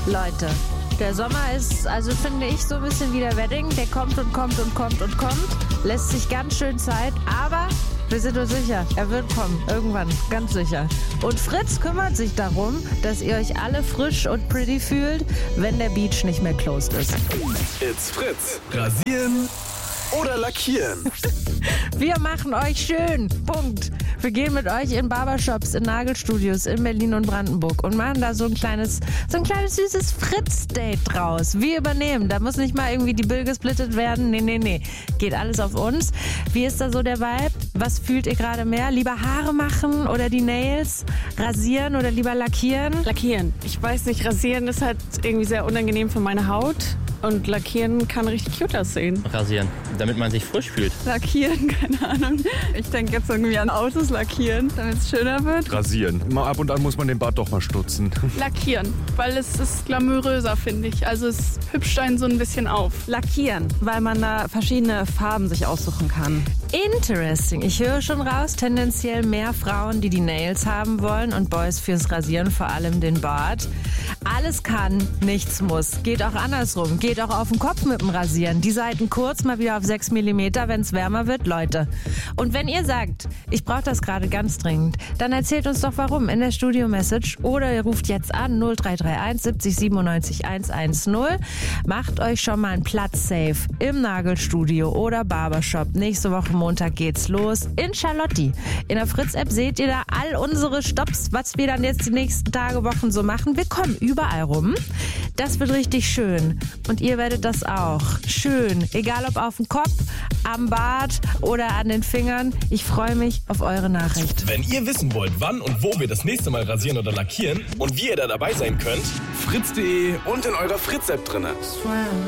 Leute, der Sommer ist, also finde ich, so ein bisschen wie der Wedding. Der kommt und kommt und kommt und kommt. Lässt sich ganz schön Zeit, aber wir sind uns sicher, er wird kommen. Irgendwann, ganz sicher. Und Fritz kümmert sich darum, dass ihr euch alle frisch und pretty fühlt, wenn der Beach nicht mehr closed ist. It's Fritz. Rasieren oder lackieren? Wir machen euch schön. Punkt. Wir gehen mit euch in Barbershops, in Nagelstudios in Berlin und Brandenburg und machen da so ein kleines süßes Fritz-Date draus. Wir übernehmen. Da muss nicht mal irgendwie die Bill gesplittet werden. Nee. Geht alles auf uns. Wie ist da so der Vibe? Was fühlt ihr gerade mehr? Lieber Haare machen oder die Nails? Rasieren oder lieber lackieren? Lackieren. Ich weiß nicht, rasieren ist halt irgendwie sehr unangenehm für meine Haut. Und lackieren kann richtig cute aussehen. Rasieren, damit man sich frisch fühlt. Lackieren, keine Ahnung. Ich denke jetzt irgendwie an Autos lackieren, damit es schöner wird. Rasieren. Mal ab und an muss man den Bart doch mal stutzen. Lackieren, weil es ist glamouröser, finde ich. Also es hübscht einen so ein bisschen auf. Lackieren, weil man da verschiedene Farben sich aussuchen kann. Interesting. Ich höre schon raus, tendenziell mehr Frauen, die Nails haben wollen und Boys fürs Rasieren, vor allem den Bart. Alles kann, nichts muss. Geht auch andersrum. Geht auch auf den Kopf mit dem Rasieren. Die Seiten kurz, mal wieder auf 6 mm, wenn es wärmer wird, Leute. Und wenn ihr sagt, ich brauche das gerade ganz dringend, dann erzählt uns doch warum in der Studio-Message oder ihr ruft jetzt an 0331 70 97 110. Macht euch schon mal einen Platz safe im Nagelstudio oder Barbershop. Nächste Woche Montag geht's los in Charlotti. In der Fritz-App seht ihr da all unsere Stopps, was wir dann jetzt die nächsten Tage, Wochen so machen. Wir kommen überall rum. Das wird richtig schön. Und ihr werdet das auch. Schön. Egal ob auf dem Kopf, am Bart oder an den Fingern. Ich freue mich auf eure Nachricht. Wenn ihr wissen wollt, wann und wo wir das nächste Mal rasieren oder lackieren und wie ihr da dabei sein könnt, fritz.de und in eurer Fritz-App drinne.